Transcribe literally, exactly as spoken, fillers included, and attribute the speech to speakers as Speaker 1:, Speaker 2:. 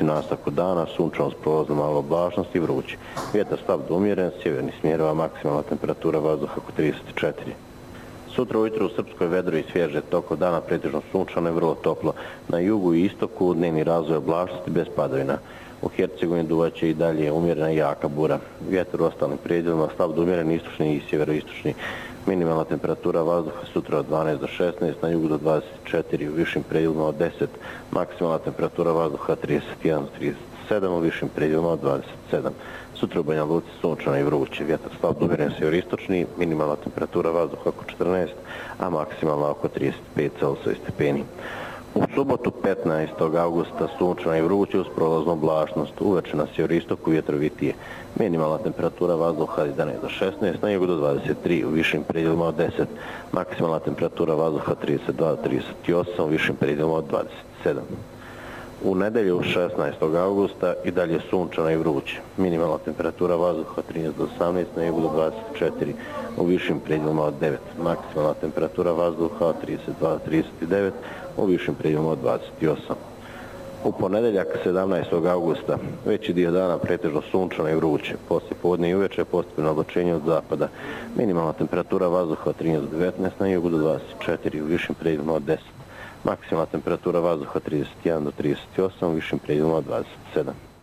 Speaker 1: u nastavku dana, sunčano s prolazom malo oblačnosti i vrući. Vjetar slab do umjeren, sjeverni smjerova, maksimalna temperatura vazduha oko trideset četiri. Sutra ujutro u Srpskoj vedro i svježe toko dana, pretežno sunčano i vrlo toplo. Na jugu i istoku dnevni razvoj oblačnosti bez padavina. U Hercegovini duvaće i dalje umjerena i jaka bura. Vjetar u ostalim predjelima slab do umjeren, istočni i sjeveroistočni. Minimalna temperatura vazduha sutra od dvanaest do šesnaest, na jugu do dvadeset četiri, u višim predjelima od deset. Maksimalna temperatura vazduha trideset jedan do trideset sedam, u višim predjelima od dvadeset sedam. Sutra u Banja Luci sunčano i vruće, vjetar slab do umjeren sjeveroistočni, minimalna temperatura vazduha oko četrnaest, a maksimalna oko trideset pet stepeni. U subotu petnaestog avgusta sunčano i vruće uz prolaznu oblačnost, uveče na sjeveroistoku vjetrovitije. Minimalna temperatura vazduha jedanaest do šesnaest, na jugu do dvadeset tri, u višim predjelima od deset. Maksimalna temperatura vazduha trideset dva do trideset osam, u višim predjelima od dvadeset sedam. U nedelju šesnaestog avgusta i dalje sunčano i vruće. Minimalna temperatura vazduha trinaest do osamnaest, na jugu do dvadeset četiri, u višim predjelima od devet. Maksimalna temperatura vazduha trideset dva do trideset devet, u višim predjelima od dvadeset osam. U ponedeljak sedamnaestog avgusta veći dio dana pretežno sunčano i vruće. Poslije podne i uveče postepeno oblačenje od zapada. Minimalna temperatura vazduha trinaest do devetnaest, na jugu do dvadeset četiri, u višim predjelima od deset. Maksimalna temperatura vazduha trideset jedan do trideset osam, u višim predjelima od dvadeset sedam.